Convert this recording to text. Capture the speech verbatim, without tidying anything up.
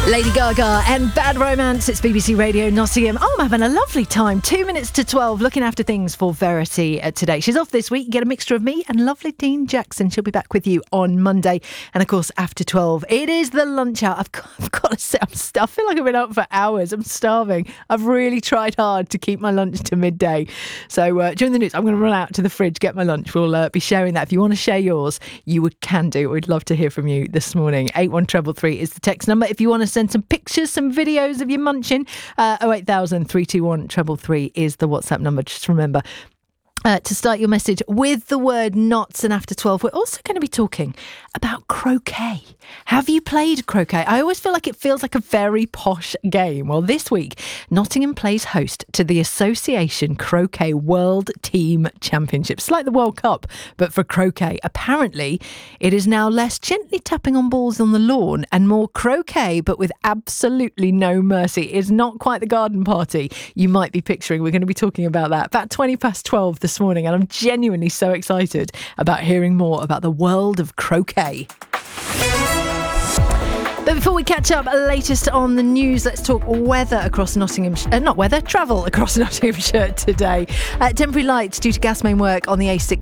Lady Gaga and Bad Romance. It's B B C Radio Nottingham. Oh, I'm having a lovely time. Two minutes to twelve, looking after things for Verity uh, today. She's off this week. You get a mixture of me and lovely Dean Jackson. She'll be back with you on Monday. And of course, after twelve, it is the lunch hour. I've got, I've got to say, I'm st- I feel like I've been out for hours. I'm starving. I've really tried hard to keep my lunch to midday. So uh, during the news, I'm going to run out to the fridge, get my lunch. We'll uh, be sharing that. If you want to share yours, you would, can do. We'd love to hear from you this morning. eight one three three is the text number. If you want to send some pictures, some videos of you munching, uh, oh eight thousand, three two one, three three three is the WhatsApp number. Just remember Uh, to start your message with the word knots. And after twelve, we're also going to be talking about croquet. Have you played croquet? I always feel like it feels like a very posh game. Well, this week, Nottingham plays host to the Association Croquet World Team Championships. It's like the World Cup, but for croquet. Apparently, it is now less gently tapping on balls on the lawn and more croquet, but with absolutely no mercy. It's not quite the garden party you might be picturing. We're going to be talking about that about twenty past twelve this morning, and I'm genuinely so excited about hearing more about the world of croquet. But before we catch up, latest on the news, let's talk weather across Nottinghamshire. Uh, not weather, travel across Nottinghamshire today. Uh, temporary lights due to gas main work on the A six